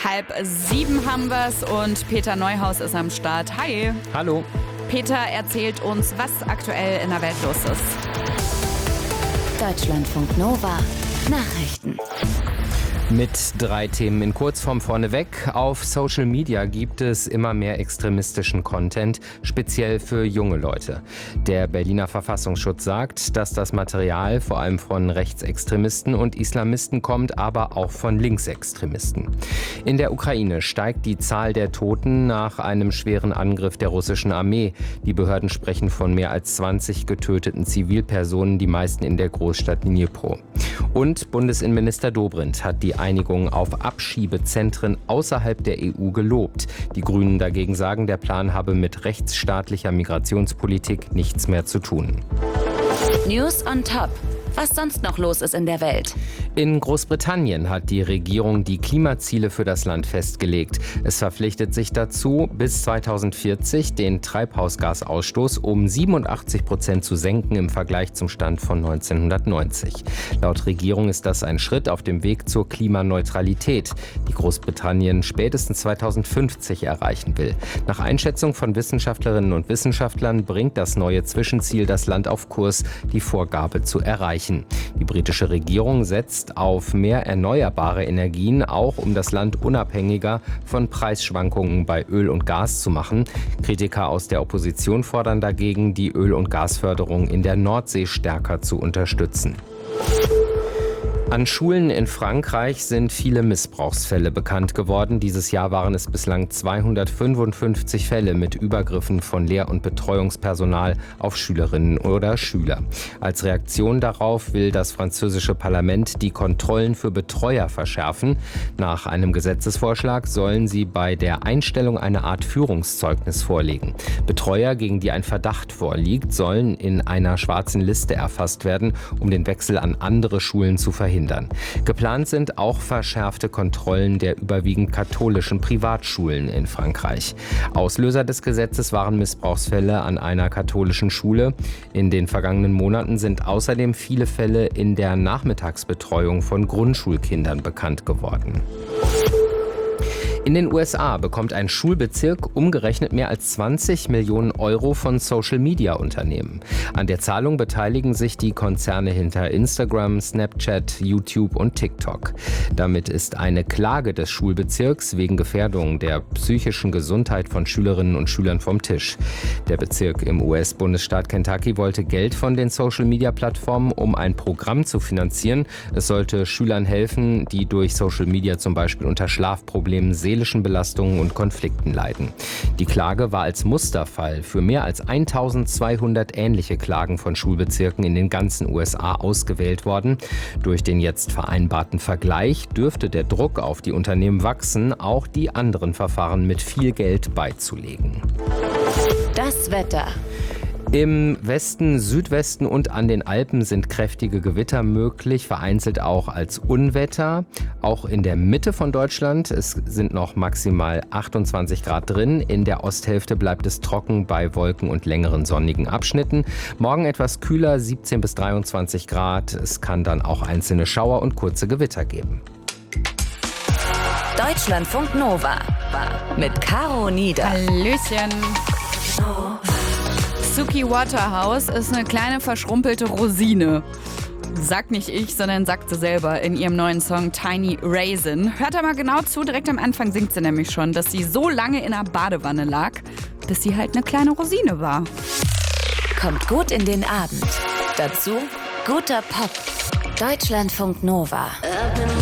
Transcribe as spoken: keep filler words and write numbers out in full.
Halb sieben haben wir's und Peter Neuhaus ist am Start. Hi. Hallo. Peter erzählt uns, was aktuell in der Welt los ist. Deutschlandfunk Nova. Nachrichten. Mit drei Themen in Kurzform vorneweg. Auf Social Media gibt es immer mehr extremistischen Content, speziell für junge Leute. Der Berliner Verfassungsschutz sagt, dass das Material vor allem von Rechtsextremisten und Islamisten kommt, aber auch von Linksextremisten. In der Ukraine steigt die Zahl der Toten nach einem schweren Angriff der russischen Armee. Die Behörden sprechen von mehr als zwanzig getöteten Zivilpersonen, die meisten in der Großstadt Dnipro. Und Bundesinnenminister Dobrindt hat die Einigung auf Abschiebezentren außerhalb der E U gelobt. Die Grünen dagegen sagen, der Plan habe mit rechtsstaatlicher Migrationspolitik nichts mehr zu tun. News on Top. Was sonst noch los ist in der Welt. In Großbritannien hat die Regierung die Klimaziele für das Land festgelegt. Es verpflichtet sich dazu, bis zweitausendvierzig den Treibhausgasausstoß um siebenundachtzig Prozent zu senken im Vergleich zum Stand von neunzehnhundertneunzig. Laut Regierung ist das ein Schritt auf dem Weg zur Klimaneutralität, die Großbritannien spätestens zweitausendfünfzig erreichen will. Nach Einschätzung von Wissenschaftlerinnen und Wissenschaftlern bringt das neue Zwischenziel das Land auf Kurs, die Vorgabe zu erreichen. Die britische Regierung setzt auf mehr erneuerbare Energien, auch um das Land unabhängiger von Preisschwankungen bei Öl und Gas zu machen. Kritiker aus der Opposition fordern dagegen, die Öl- und Gasförderung in der Nordsee stärker zu unterstützen. An Schulen in Frankreich sind viele Missbrauchsfälle bekannt geworden. Dieses Jahr waren es bislang zweihundertfünfundfünfzig Fälle mit Übergriffen von Lehr- und Betreuungspersonal auf Schülerinnen oder Schüler. Als Reaktion darauf will das französische Parlament die Kontrollen für Betreuer verschärfen. Nach einem Gesetzesvorschlag sollen sie bei der Einstellung eine Art Führungszeugnis vorlegen. Betreuer, gegen die ein Verdacht vorliegt, sollen in einer schwarzen Liste erfasst werden, um den Wechsel an andere Schulen zu verhindern. Geplant sind auch verschärfte Kontrollen der überwiegend katholischen Privatschulen in Frankreich. Auslöser des Gesetzes waren Missbrauchsfälle an einer katholischen Schule. In den vergangenen Monaten sind außerdem viele Fälle in der Nachmittagsbetreuung von Grundschulkindern bekannt geworden. In den U S A bekommt ein Schulbezirk umgerechnet mehr als zwanzig Millionen Euro von Social-Media-Unternehmen. An der Zahlung beteiligen sich die Konzerne hinter Instagram, Snapchat, YouTube und TikTok. Damit ist eine Klage des Schulbezirks wegen Gefährdung der psychischen Gesundheit von Schülerinnen und Schülern vom Tisch. Der Bezirk im U S-Bundesstaat Kentucky wollte Geld von den Social-Media-Plattformen, um ein Programm zu finanzieren. Es sollte Schülern helfen, die durch Social Media zum Beispiel unter Schlafproblemen, seelischen Belastungen und Konflikten leiden. Die Klage war als Musterfall für mehr als eintausendzweihundert ähnliche Klagen von Schulbezirken in den ganzen U S A ausgewählt worden. Durch den jetzt vereinbarten Vergleich dürfte der Druck auf die Unternehmen wachsen, auch die anderen Verfahren mit viel Geld beizulegen. Das Wetter. Im Westen, Südwesten und an den Alpen sind kräftige Gewitter möglich, vereinzelt auch als Unwetter. Auch in der Mitte von Deutschland, es sind noch maximal achtundzwanzig Grad drin. In der Osthälfte bleibt es trocken bei Wolken und längeren sonnigen Abschnitten. Morgen etwas kühler, siebzehn bis dreiundzwanzig Grad. Es kann dann auch einzelne Schauer und kurze Gewitter geben. Deutschlandfunk Nova mit Caro Nieder. Hallöchen. Suki Waterhouse ist eine kleine verschrumpelte Rosine. Sagt nicht ich, sondern sagt sie selber in ihrem neuen Song Tiny Raisin. Hört da mal genau zu, direkt am Anfang singt sie nämlich schon, dass sie so lange in einer Badewanne lag, bis sie halt eine kleine Rosine war. Kommt gut in den Abend. Dazu guter Pop. Deutschlandfunk Nova.